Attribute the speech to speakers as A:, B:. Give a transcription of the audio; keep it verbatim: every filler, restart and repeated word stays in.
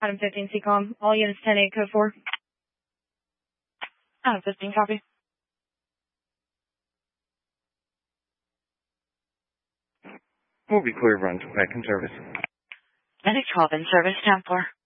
A: Adam fifteen C COM, all units ten eight, code four.
B: Adam fifteen, copy.
C: We'll be clear, run back in service.
B: Medic twelve in service, ten four.